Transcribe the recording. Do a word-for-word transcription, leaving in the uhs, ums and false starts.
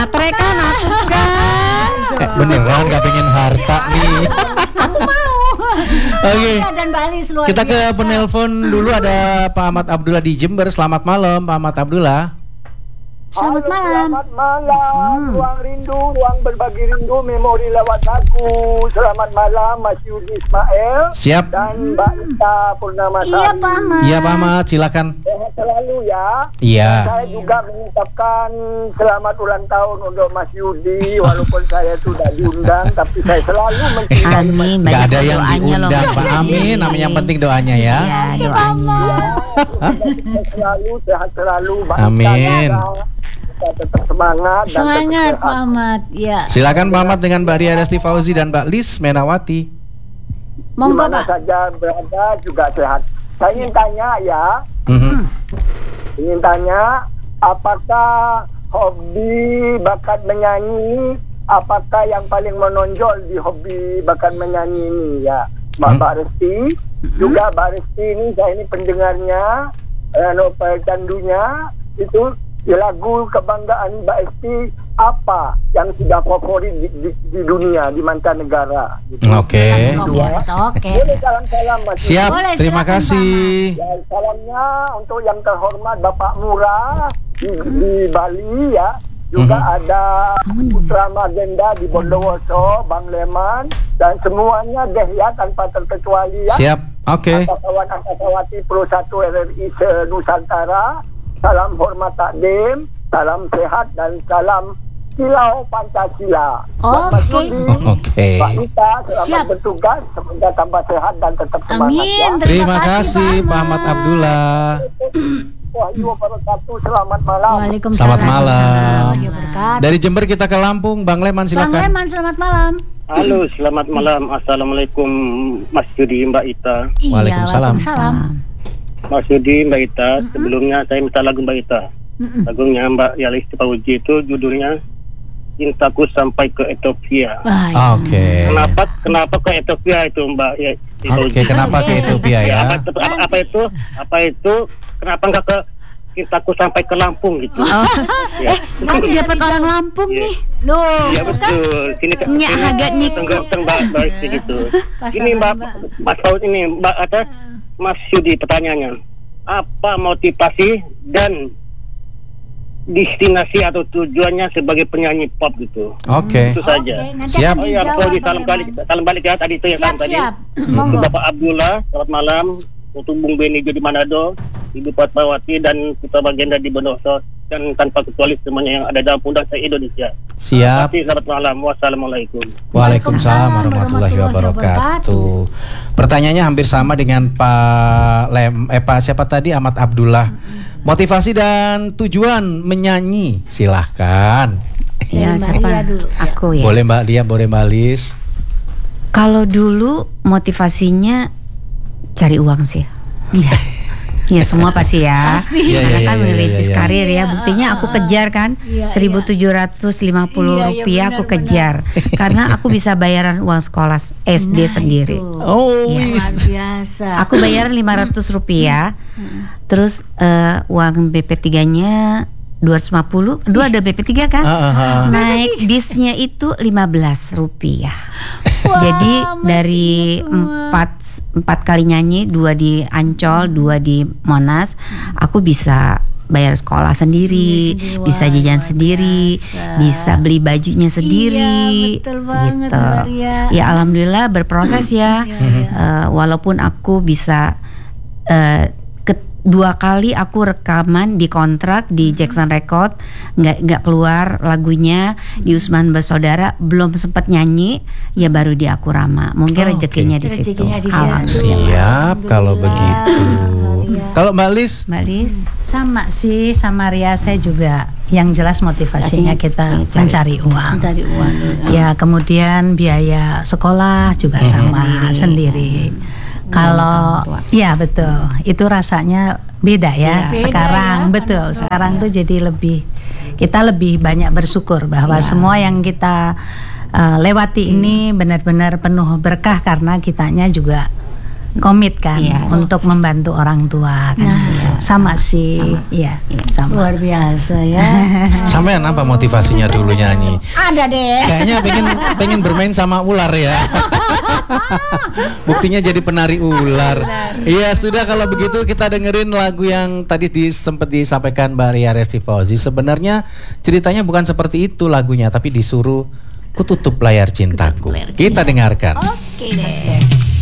Matre kan aku kan. Eh, beneran gak pengen harta nih. Aku mau. Oke. Iya, dan Bali luar Kita ke biasa. penelpon dulu, ada Pak Ahmad Abdullah di Jember. Selamat malam Pak Ahmad Abdullah. Selamat Halo, malam. Selamat malam, Hmm. ruang rindu, ruang berbagi rindu, memori lewat lagu. Selamat malam Mas Yudi Ismail Siap. dan Mbak Ita Purnamasari. Iya Pak Ahmad. Iya Pak Ahmad, silakan. Sehat selalu ya. Iya. Dan saya juga mengucapkan selamat ulang tahun untuk Mas Yudi, walaupun saya sudah diundang, tapi saya selalu mencintai Mas Amin. Gak Banyak ada yang doanya loh, diundang Mas Pak. Yudi. Amin. Amin, yang penting doanya ya. Ya, doanya. Yudi. Selalu sehat selalu. Mbak Ita Amin. juga. Kita tetap semangat. dan Semangat tetap Pak sehat. Ahmad. Ya. Silakan Pak Ahmad dengan Mbak Ria Desti Fauzi dan Mbak Lis Menawati. Monggo Di mana Pak. saja berada juga sehat. Saya ingin tanya ya, Mhm. ingin tanya apakah hobi bakat menyanyi, apakah yang paling menonjol di hobi bakat menyanyi ini ya, Mbak Hmm. Mbak Resti, juga Mbak Resti ini saya ini pendengarnya, eh, no candunya itu ya, lagu kebanggaan Mbak Resti apa yang sudah favorit di, di, di dunia di mancanegara. Gitu. Oke. Oke. Oke. Boleh salam-salam Mas. Siap. Boleh, Terima silakan, kasih. Ya, salamnya untuk yang terhormat Bapak Murah di, di Bali ya. Juga Mhm. ada Putra Magenda di Bondowoso, Bang Leman, dan semuanya deh ya tanpa terkecuali ya. Siap. Oke. Kawan Angkatawati Pro satu R R I se-Nusantara. Salam hormat takdim, salam sehat dan salam Silau Pancasila. Buat Mas Oke. Yudi, Oke. Pak Ita, selamat Siap. bertugas, semoga tambah sehat dan tetap semangat ya. Amin. Terima kasih Pak Ahmad Abdullah. Wahyu wabarakatuh, selamat malam. Waalaikumsalam. Selamat malam. warahmatullahi wabarakatuh. Dari Jember kita ke Lampung, Bang Leman Bang silakan. Leman, selamat malam. Halo, selamat malam. Assalamualaikum Mas Yudi, Mbak Ita. Iya, Waalaikumsalam. Waalaikumsalam. Mas Yudi, Mbak Ita, sebelumnya saya minta lagu Mbak Ita. Mm-mm. Lagunya Mbak Yalis Pauji itu judulnya Cintaku Sampai ke Ethiopia. Wah, ya. Oke. Kenapa kenapa ke Ethiopia itu Mbak ya, Oke, kenapa ke Ethiopia ya? apa, itu, apa, apa itu? Apa itu? Kenapa enggak ke Cintaku Sampai ke Lampung gitu? Oh, Ya. nanti dapat orang Lampung Iya. nih. Loh, Iya betul. Sini kan Nyak agak niku. tenggak Mbak Mbak gitu. Pasangan, Ini Mbak Mbak. Mas Paul ini Mbak ada Mas Yudi pertanyaannya. Apa motivasi dan destinasi atau tujuannya sebagai penyanyi pop gitu? Oke. Itu saja. Oke, nanti Siap. akan Oh ya, dijawab, Paul Bang salam balik, Leman. salam balik ya tadi itu ya Siap, kan tadi. siap. Untuk Monggo. Bapak Abdullah, selamat malam. Untuk Bung Beni di Manado, Ibu Fatmawati dan Putra Bagenda di Bondowoso, dan tanpa kecuali semuanya yang ada dalam undang saya Indonesia. Siap. Terima kasih, selamat malam. Wassalamualaikum. Waalaikumsalam warahmatullahi wabarakatuh. Pertanyaannya hampir sama dengan Pak Lem, eh Pak siapa tadi, Ahmad Abdullah. Motivasi dan tujuan menyanyi, silahkan. Ya, Dari Mbak siapa? Ria dulu, ya. Aku ya. Boleh Mbak Dia, boleh Mbak Lis. Kalau dulu motivasinya cari uang sih. Iya. Ya semua pasti ya. Pasti. Iya, Karena iya, kan iya, merintis iya, iya. karir ya. Iya, Buktinya aku ah, ah. kejar kan Iya, seribu tujuh ratus lima puluh Iya, iya, rupiah aku benar, kejar. Karena aku bisa bayaran uang sekolah S D Nah, sendiri. itu. Oh, Iya. Luar biasa. Aku bayaran lima ratus rupiah. Terus eh, uang B P tiga-nya dua ratus lima puluh. Dulu ada B P tiga kan? Ah, ah, ah. Naik bisnya itu lima belas rupiah. Wah, Jadi masih dari ingat semua. empat empat kali nyanyi, dua di Ancol, dua di Monas, aku bisa bayar sekolah sendiri, Iya, sendiri. bisa Wah, jajan luar sendiri, biasa. bisa beli bajunya sendiri. Iya, betul banget, gitu. Mbak Ria. Ya alhamdulillah berproses ya. Iya, iya. Eh, walaupun aku bisa eh, ke- dua kali aku rekaman di kontrak di Jackson Record, nggak nggak keluar lagunya di Usman Bersaudara, belum sempat nyanyi, ya baru di Akurama. Mungkin Oh, rezekinya di situ. Rezekinya di situ. Alhamdulillah. Siap kalau Alhamdulillah. begitu. Iya. Kalau Mbak Lis, Mbak Lis, Sama sih, sama Ria saya juga. Yang jelas motivasinya kita Mencari- mencari uang. Mencari uang. Ya, kemudian biaya sekolah juga sama sendiri. Kalau orang tua. ya betul, itu rasanya beda ya. Iya. Sekarang Beda ya, betul, anak sekarang tuh jadi lebih kita lebih banyak bersyukur bahwa semua yang kita uh, lewati ini benar-benar penuh berkah karena kitanya juga komit kan Iya. untuk membantu orang tua kan. Nah. Gitu. Sama sih, iya, sama. Luar biasa ya. Sampean apa motivasinya dulu nyanyi? Ada deh. Kayaknya pengen pengen bermain sama ular ya. Buktinya jadi penari ular. Iya, sudah kalau begitu kita dengerin lagu yang tadi di, sempat disampaikan Mbak Ria Resti Fauzi. Sebenarnya ceritanya bukan seperti itu lagunya, tapi disuruh Ku Tutup Layar Cintaku. Kita dengarkan. Oke deh.